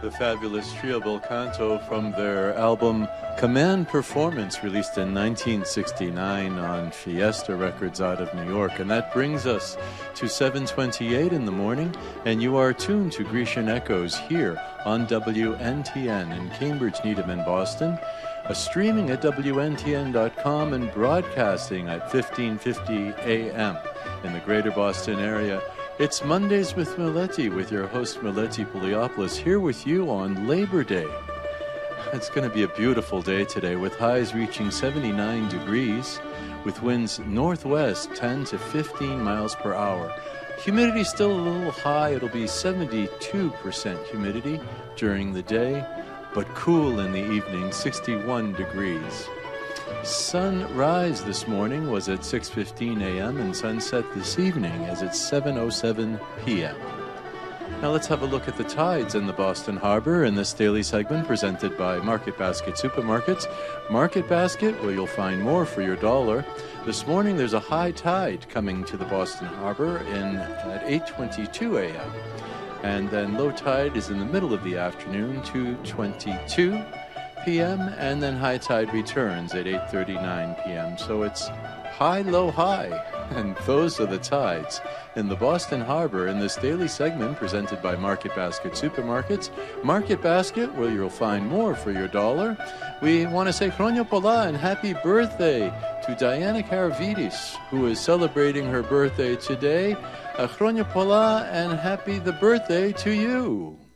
The fabulous trio Bel Canto from their album Command Performance, released in 1969 on Fiesta Records out of New York. And that brings us to 7:28 in the morning, and you are tuned to Grecian Echoes here on WNTN in Cambridge, Needham, and Boston, streaming at WNTN.com and broadcasting at 1550 AM in the greater Boston area. It's Mondays with Meleti, with your host Meleti Poliopoulos, here with you on Labor Day. It's going to be a beautiful day today, with highs reaching 79 degrees, with winds northwest 10 to 15 miles per hour. Humidity still a little high. It'll be 72% humidity during the day, but cool in the evening, 61 degrees. Sunrise this morning was at 6:15 a.m. and sunset this evening as it's 7:07 p.m. Now let's have a look at the tides in the Boston Harbor in this daily segment presented by Market Basket Supermarkets. Market Basket, where you'll find more for your dollar. This morning there's a high tide coming to the Boston Harbor at 8:22 a.m. And then low tide is in the middle of the afternoon, 2:22 p.m., and then high tide returns at 8:39 p.m. So it's high, low, high, and those are the tides in the Boston Harbor in this daily segment presented by Market Basket Supermarkets. Market Basket, where you'll find more for your dollar. We want to say Chronia Pola and happy birthday to Diana Karavidis, who is celebrating her birthday today. Chronia Pola and happy the birthday to you.